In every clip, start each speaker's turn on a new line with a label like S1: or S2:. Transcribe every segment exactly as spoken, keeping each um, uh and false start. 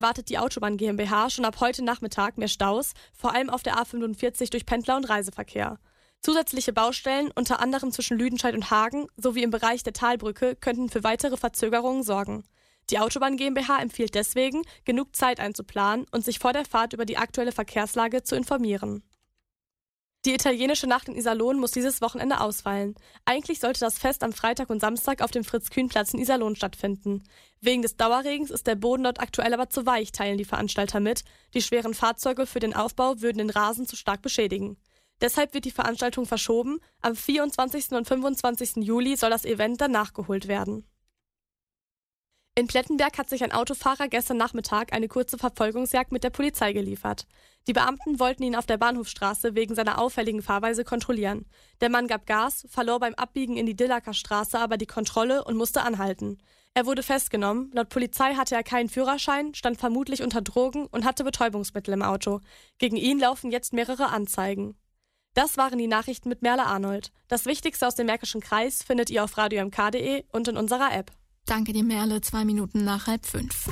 S1: wartet die Autobahn GmbH schon ab heute Nachmittag mehr Staus, vor allem auf der A fünfundvierzig durch Pendler- und Reiseverkehr. Zusätzliche Baustellen, unter anderem zwischen Lüdenscheid und Hagen, sowie im Bereich der Talbrücke, könnten für weitere Verzögerungen sorgen. Die Autobahn GmbH empfiehlt deswegen, genug Zeit einzuplanen und sich vor der Fahrt über die aktuelle Verkehrslage zu informieren. Die italienische Nacht in Iserlohn muss dieses Wochenende ausfallen. Eigentlich sollte das Fest am Freitag und Samstag auf dem Fritz-Kühn-Platz in Iserlohn stattfinden. Wegen des Dauerregens ist der Boden dort aktuell aber zu weich, teilen die Veranstalter mit. Die schweren Fahrzeuge für den Aufbau würden den Rasen zu stark beschädigen. Deshalb wird die Veranstaltung verschoben. Am vierundzwanzigsten und fünfundzwanzigsten Juli soll das Event dann nachgeholt werden. In Plettenberg hat sich ein Autofahrer gestern Nachmittag eine kurze Verfolgungsjagd mit der Polizei geliefert. Die Beamten wollten ihn auf der Bahnhofstraße wegen seiner auffälligen Fahrweise kontrollieren. Der Mann gab Gas, verlor beim Abbiegen in die Dillacker Straße aber die Kontrolle und musste anhalten. Er wurde festgenommen. Laut Polizei hatte er keinen Führerschein, stand vermutlich unter Drogen und hatte Betäubungsmittel im Auto. Gegen ihn laufen jetzt mehrere Anzeigen. Das waren die Nachrichten mit Merle Arnold. Das Wichtigste aus dem Märkischen Kreis findet ihr auf radio m k punkt de und in unserer App.
S2: Danke dir, Merle. Zwei Minuten nach halb fünf.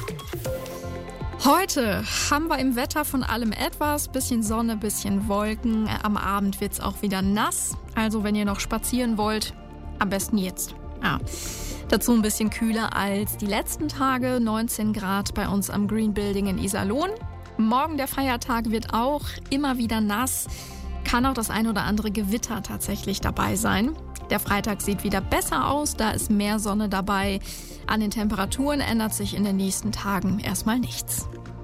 S2: Heute haben wir im Wetter von allem etwas. Bisschen Sonne, bisschen Wolken. Am Abend wird's auch wieder nass. Also wenn ihr noch spazieren wollt, am besten jetzt. Ja. Dazu ein bisschen kühler als die letzten Tage. neunzehn Grad bei uns am Green Building in Iserlohn. Morgen der Feiertag wird auch immer wieder nass. Kann auch das ein oder andere Gewitter tatsächlich dabei sein. Der Freitag sieht wieder besser aus, da ist mehr Sonne dabei. An den Temperaturen ändert sich in den nächsten Tagen erstmal nichts.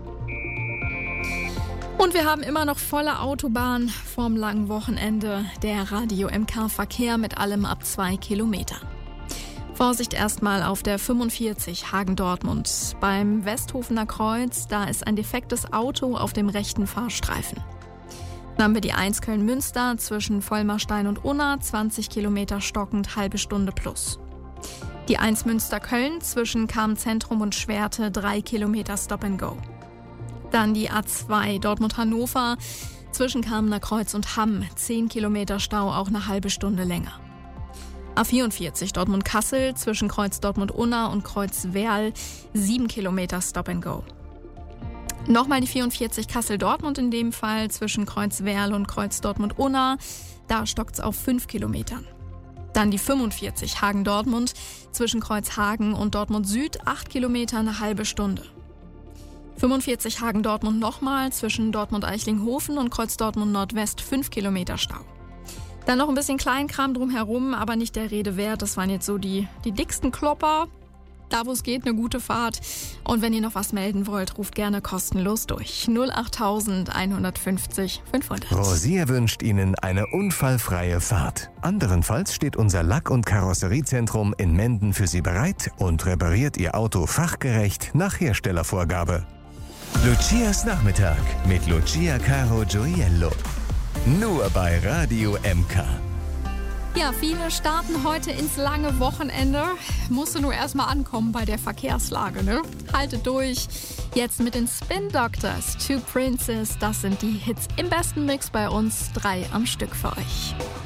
S2: Und wir haben immer noch volle Autobahn vorm langen Wochenende. Der Radio M K-Verkehr mit allem ab zwei Kilometern. Vorsicht erstmal auf der fünfundvierzig Hagen-Dortmund. Beim Westhofener Kreuz, da ist ein defektes Auto auf dem rechten Fahrstreifen. Dann haben wir die eins Köln-Münster zwischen Vollmerstein und Unna, zwanzig Kilometer stockend, halbe Stunde plus. Die eins Münster-Köln zwischen Cham-Zentrum und Schwerte, drei Kilometer Stop and Go. Dann die A zwei Dortmund-Hannover zwischen Kamener Kreuz und Hamm, zehn Kilometer Stau, auch eine halbe Stunde länger. A vierundvierzig Dortmund-Kassel zwischen Kreuz Dortmund-Unna und Kreuz Werl, sieben Kilometer Stop and Go. Nochmal die vierundvierzig Kassel-Dortmund in dem Fall zwischen Kreuz Werl und Kreuz Dortmund-Unna. Da stockt's auf fünf Kilometern. Dann die fünfundvierzig Hagen-Dortmund zwischen Kreuz Hagen und Dortmund Süd, acht Kilometer, eine halbe Stunde. fünfundvierzig Hagen-Dortmund nochmal zwischen Dortmund-Eichlinghofen und Kreuz Dortmund Nordwest, fünf Kilometer Stau. Dann noch ein bisschen Kleinkram drumherum, aber nicht der Rede wert. Das waren jetzt so die, die dicksten Klopper. Da, wo es geht, eine gute Fahrt. Und wenn ihr noch was melden wollt, ruft gerne kostenlos durch. null acht einhundertfünfzig fünfhundert.
S3: Rosier wünscht Ihnen eine unfallfreie Fahrt. Anderenfalls steht unser Lack- und Karosseriezentrum in Menden für Sie bereit und repariert Ihr Auto fachgerecht nach Herstellervorgabe. Lucias Nachmittag mit Lucia Caro Gioiello. Nur bei Radio M K.
S2: Ja, viele starten heute ins lange Wochenende. Musst du nur erstmal ankommen bei der Verkehrslage, ne? Haltet durch. Jetzt mit den Spin Doctors, Two Princes. Das sind die Hits im besten Mix bei uns. Drei am Stück für euch.